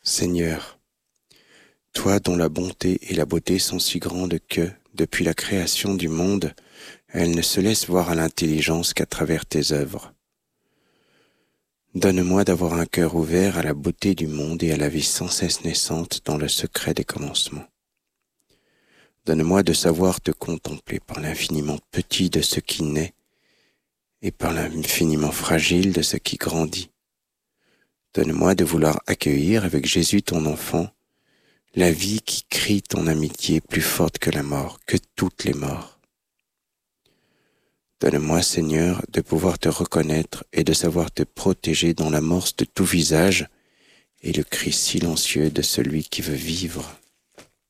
Seigneur, toi dont la bonté et la beauté sont si grandes que, depuis la création du monde, elles ne se laissent voir à l'intelligence qu'à travers tes œuvres. Donne-moi d'avoir un cœur ouvert à la beauté du monde et à la vie sans cesse naissante dans le secret des commencements. Donne-moi de savoir te contempler par l'infiniment petit de ce qui naît et par l'infiniment fragile de ce qui grandit. Donne-moi de vouloir accueillir avec Jésus ton enfant, la vie qui crie ton amitié plus forte que la mort, que toutes les morts. Donne-moi, Seigneur, de pouvoir te reconnaître et de savoir te protéger dans l'amorce de tout visage et le cri silencieux de celui qui veut vivre.